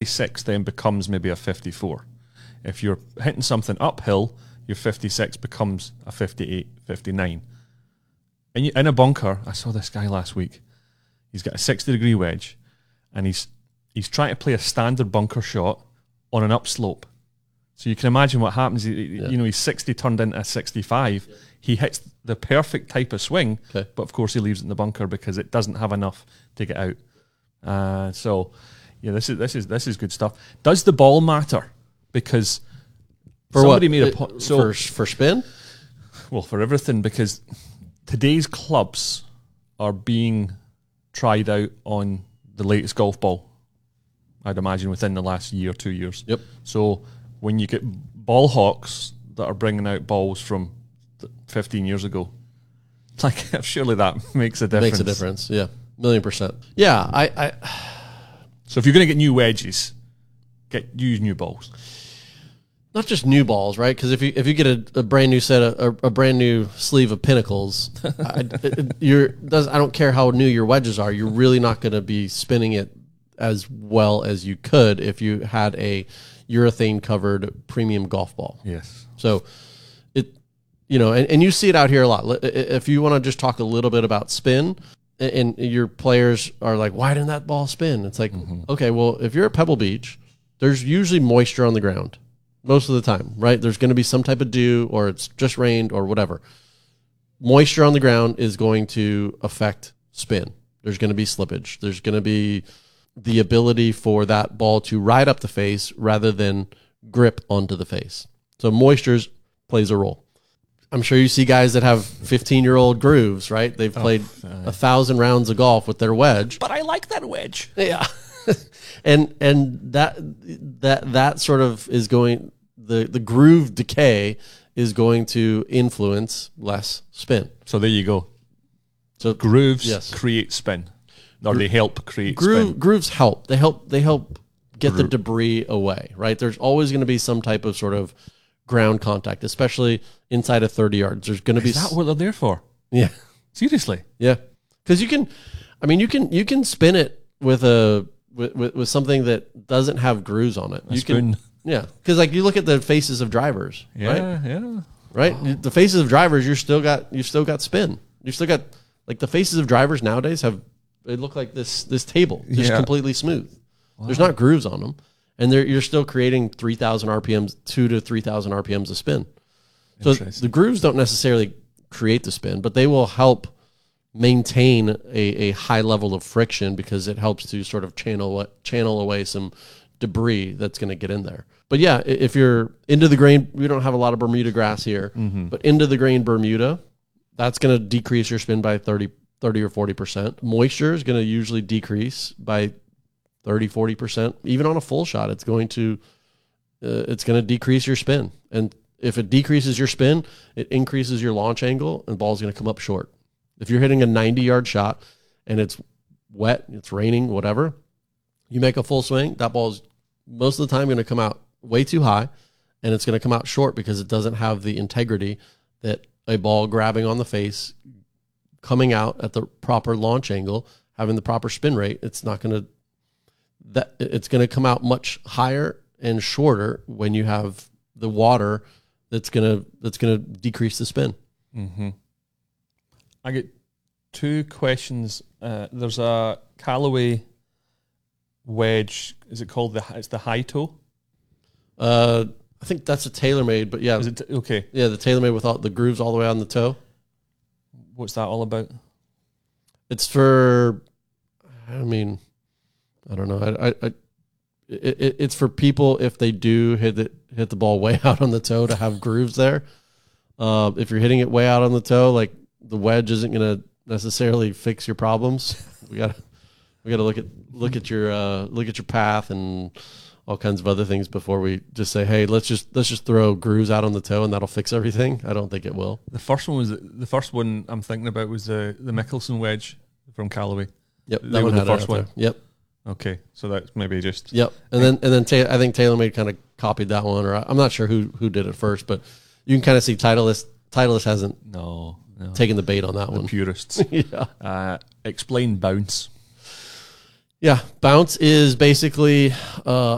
56 then becomes maybe a 54. If you're hitting something uphill, your 56 becomes a 58, 59. And in a bunker, I saw this guy last week. He's got a 60-degree wedge, and he's trying to play a standard bunker shot on an upslope. So you can imagine what happens. He's 60 turned into a 65. Yeah. He hits the perfect type of swing, but of course he leaves it in the bunker because it doesn't have enough to get out. So this is good stuff. Does the ball matter? Because for somebody what? made a point. So for spin? Well, for everything, because today's clubs are being tried out on the latest golf ball, I'd imagine within the last year, 2 years. Yep. So when you get ball hawks that are bringing out balls from 15 years ago, like surely that makes a difference. Makes a difference, yeah. 1,000,000%. Yeah, I So if you're going to get new wedges, use new balls. Not just new balls, right? Because if you get a brand new set of a brand new sleeve of Pinnacles, I don't care how new your wedges are, you're really not going to be spinning it as well as you could if you had a urethane covered premium golf ball. Yes. So and you see it out here a lot. If you want to just talk a little bit about spin, and your players are like, why didn't that ball spin? It's like, okay, well, if you're at Pebble Beach, there's usually moisture on the ground. Most of the time, right? There's going to be some type of dew, or it's just rained, or whatever. Moisture on the ground is going to affect spin. There's going to be slippage. There's going to be the ability for that ball to ride up the face rather than grip onto the face. So moisture plays a role. I'm sure you see guys that have 15-year-old grooves, right? They've played 1,000 rounds of golf with their wedge. But I like that wedge. Yeah. and that sort of is going, the groove decay is going to influence less spin. So there you go. So grooves create spin, or they help create spin. Grooves help. They help get the debris away, right? There's always going to be some type of sort of ground contact, especially inside of 30 yards. There's going to be. Is that what they're there for? Yeah. Seriously. Yeah. Because you can spin it with something that doesn't have grooves on it. A spoon. Yeah. Because like you look at the faces of drivers. Yeah. Right? Yeah. Right. Wow. The faces of drivers, you still got spin. You still got, like, the faces of drivers nowadays they look like this table, just completely smooth. Wow. There's not grooves on them, and you're still creating 3,000 RPMs, 2,000 to 3,000 RPMs of spin. So the grooves don't necessarily create the spin, but they will help maintain a high level of friction because it helps to sort of channel away some debris that's going to get in there. But yeah, if you're into the grain, we don't have a lot of Bermuda grass here, but into the grain Bermuda, that's going to decrease your spin by 30 or 40%. Moisture is going to usually decrease by 30, 40%. Even on a full shot, it's going to decrease your spin. And if it decreases your spin, it increases your launch angle, and the ball's going to come up short. If you're hitting a 90-yard shot and it's wet, it's raining, whatever, you make a full swing, that ball's most of the time going to come out way too high, and it's going to come out short because it doesn't have the integrity that a ball grabbing on the face, coming out at the proper launch angle, having the proper spin rate. It's going to come out much higher and shorter when you have the water that's going to decrease the spin. Mm-hmm. I get two questions. There's a Callaway wedge. Is it called it's the high toe? I think that's a TaylorMade, but yeah. Is it okay? Yeah, the TaylorMade with all the grooves all the way on the toe. What's that all about? It's for, I don't know. It's for people if they do hit the ball way out on the toe to have grooves there. If you're hitting it way out on the toe, like, the wedge isn't going to necessarily fix your problems. We got to look at your path and all kinds of other things before we just say, hey, let's just throw grooves out on the toe and that'll fix everything. I don't think it will. The first one I'm thinking about was the Mickelson wedge from Callaway. Yep, that was the first one. Yep. Okay, so that's maybe just. Yep, and then I think TaylorMade kind of copied that one, or I'm not sure who did it first, but you can kind of see Titleist hasn't taken the bait on that one. Purists. Yeah. Explain bounce. Yeah, bounce is basically